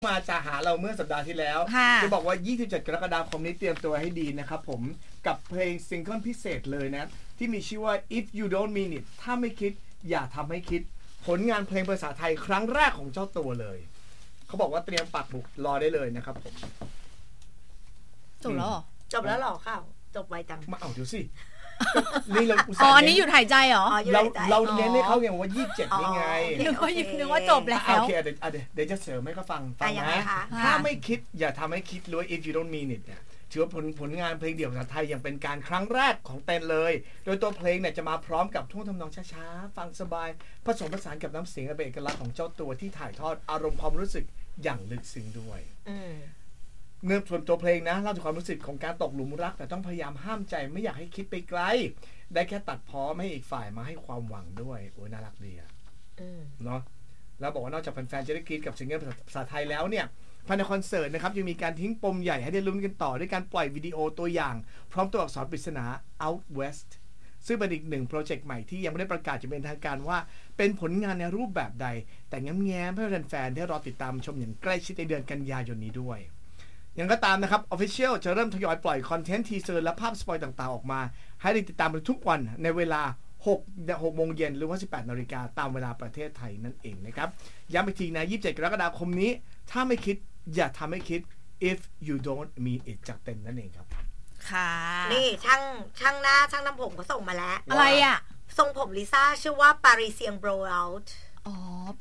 มาจะหาเราเมื่อสัปดาห์ที่แล้วจะบอกว่า27กรกฎาคมนี้เตรียมตัวให้ดีนะครับผมกับเพลงซิงเกิลพิเศษเลยนะที่มีชื่อว่า If You Don't Mean It ถ้าไม่คิดอย่าทำให้คิดผลงานเพลงภาษาไทยครั้งแรกของเจ้าตัวเลยเขาบอกว่าเตรียมปักหมุดรอได้เลยนะครับผมจบแล้วเหรอค่ะจบไวจังมาเอาเดี๋ยวสินี่เราอันนี้หยุดหายใจเหรอเราเน้นให้เขาอย่างว่า27นี่ไงนึกว่าจบแล้วโอเคเดี๋ยวจะเสริมให้เขาฟังนะถ้าไม่คิดอย่าทำให้คิดเลย If You Don't Mean It เนี่ยถือว่าผลงานเพลงเดี่ยวภาษาไทยอย่างเป็นการครั้งแรกของเต้นเลยโดยตัวเพลงเนี่ยจะมาพร้อมกับท่วงทำนองช้าๆฟังสบายผสมผสานกับน้ำเสียงเป็นเอกลักษณ์ของเจ้าตัวที่ถ่ายทอดอารมณ์ความรู้สึกอย่างลึกซึ้งด้วยเนื้อส่วนตัวเพลงนะเล่าถึงความรู้สึกของการตกหลุมรักแต่ต้องพยายามห้ามใจไม่อยากให้คิดไปไกลได้แค่ตัดพ้อไม่ให้อีกฝ่ายมาให้ความหวังด้วยโอ้ยน่ารักดีอ่ะเนาะแล้วบอกว่านอกจากแฟนๆจะได้กรี๊ดกับซิงเกิลภาษาไทยแล้วเนี่ยภายในคอนเสิร์ตนะครับยังมีการทิ้งปมใหญ่ให้ได้ลุ้นกันต่อด้วยการปล่อยวิดีโอตัวอย่างพร้อมตัวอักษรปริศนา Out West ซึ่งเป็นอีกหนึ่งโปรเจกต์ใหม่ที่ยังไม่ได้ประกาศจะเป็นทางการว่าเป็นผลงานในรูปแบบใดแต่แง้มๆให้แฟนๆได้รอติดตามชมอย่างใกล้ชิดในเดือนกันยายนนี้ด้วยยังก็ตามนะครับ Official จะเริ่มทยอยปล่อยคอนเทนต์ทีเซอร์และภาพสปอยต่างๆออกมาให้ได้ติดตามกันทุกวันในเวลา6 โมงเย็นหรือว่า 18 นาฬิกาตามเวลาประเทศไทยนั่นเองนะครับย้ำอีกทีนะ27 กรกฎาคมนี้ถ้าไม่คิดอย่าทำให้คิด If You Don't Mean It จากเต็มนั่นเองครับค่ะนี่ช่างหน้าช่างน้ำผมเขาส่งมาแล้วอะไรอ่ะทรงผมลิซ่าชื่อว่า Parisian Blowout